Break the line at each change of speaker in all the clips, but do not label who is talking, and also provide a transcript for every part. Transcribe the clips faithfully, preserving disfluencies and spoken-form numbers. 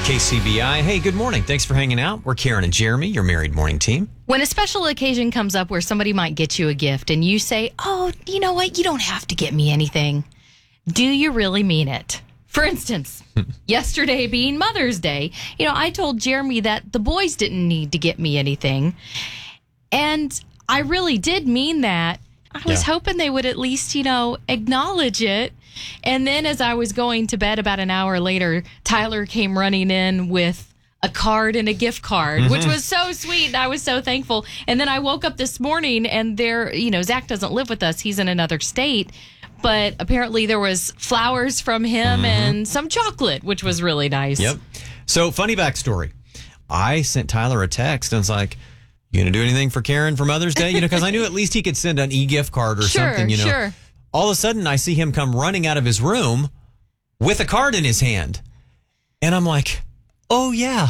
K C B I. Hey, good morning. Thanks for hanging out. We're Karen and Jeremy, your married morning team.
When a special occasion comes up where somebody might get you a gift and you say, oh, you know what? You don't have to get me anything. Do you really mean it? For instance, yesterday being Mother's Day, you know, I told Jeremy that the boys didn't need to get me anything. And I really did mean that. I was yeah. hoping they would at least, you know, acknowledge it. And then as I was going to bed about an hour later, Tyler came running in with a card and a gift card, mm-hmm. which was so sweet. I was so thankful. And then I woke up this morning and there, you know, Zach doesn't live with us. He's in another state. But apparently there was flowers from him mm-hmm. and some chocolate, which was really nice.
Yep. So funny backstory. I sent Tyler a text and was like, you going to do anything for Karen for Mother's Day? You know, because I knew at least he could send an e-gift card or
sure,
something, you know.
Sure.
All of a sudden, I see him come running out of his room with a card in his hand. And I'm like, oh, yeah.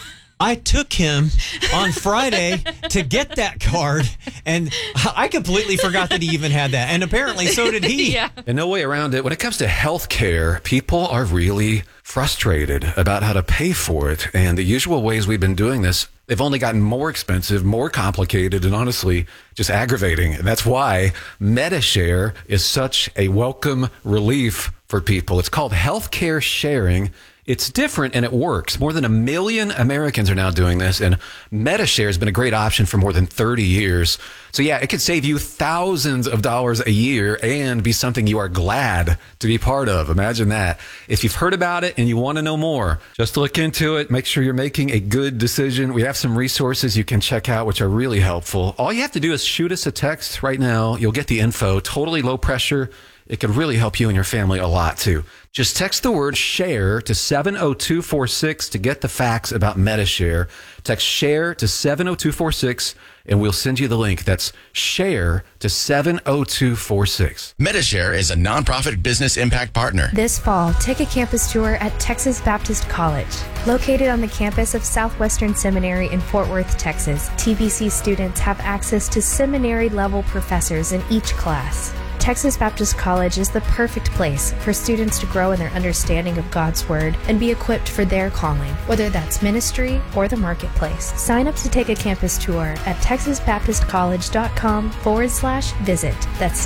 I took him on Friday to get that card. And I completely forgot that he even had that. And apparently, so did he.
Yeah.
And no way around it. When it comes to healthcare, people are really frustrated about how to pay for it. And the usual ways we've been doing this, they've only gotten more expensive, more complicated, and honestly, just aggravating. And that's why Medi-Share is such a welcome relief for people. It's called healthcare sharing. It's different and it works. More than a million Americans are now doing this, and Medi-Share has been a great option for more than thirty years. So yeah, it could save you thousands of dollars a year and be something you are glad to be part of. Imagine that. If you've heard about it and you want to know more, just look into it. Make sure you're making a good decision. We have some resources you can check out, which are really helpful. All you have to do is shoot us a text right now. You'll get the info. Totally low pressure. It could really help you and your family a lot, too. Just text the word SHARE to seven oh two four six to get the facts about Medi-Share. Text SHARE to seven oh two four six, and we'll send you the link. That's SHARE to seven oh two four six.
Medi-Share is a nonprofit business impact partner.
This fall, take a campus tour at Texas Baptist College. Located on the campus of Southwestern Seminary in Fort Worth, Texas, T B C students have access to seminary-level professors in each class. Texas Baptist College is the perfect place for students to grow in their understanding of God's Word and be equipped for their calling, whether that's ministry or the marketplace. Sign up to take a campus tour at texasbaptistcollege.com forward slash visit. That's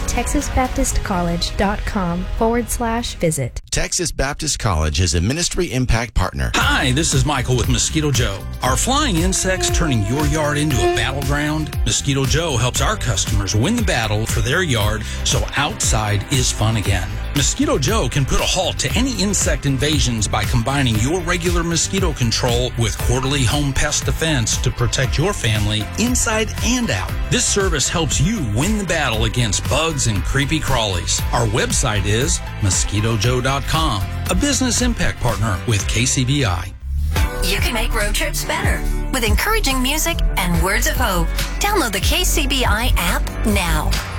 texasbaptistcollege.com forward slash visit.
Texas Baptist College is a ministry impact partner.
Hi, this is Michael with Mosquito Joe. Are flying insects turning your yard into a battleground? Mosquito Joe helps our customers win the battle for their yard so outside is fun again. Mosquito Joe can put a halt to any insect invasions by combining your regular mosquito control with quarterly home pest defense to protect your family inside and out. This service helps you win the battle against bugs and creepy crawlies. Our website is mosquito joe dot com, a business impact partner with K C B I.
You can make road trips better with encouraging music and words of hope. Download the K C B I app now.